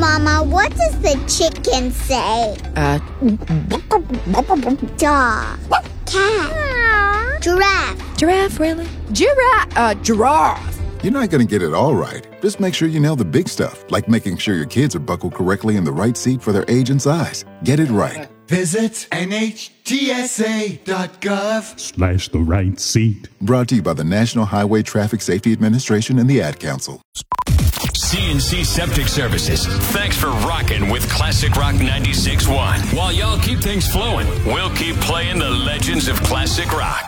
Mama, what does the chicken say? Dog. Cat. Giraffe. Giraffe, really? Giraffe. You're not going to get it all right. Just make sure you nail the big stuff, like making sure your kids are buckled correctly in the right seat for their age and size. Get it right. Visit NHTSA.gov/ the right seat. Brought to you by the National Highway Traffic Safety Administration and the Ad Council. CNC Septic Services. Thanks for rocking with Classic Rock 96.1. While y'all keep things flowing, we'll keep playing the legends of classic rock.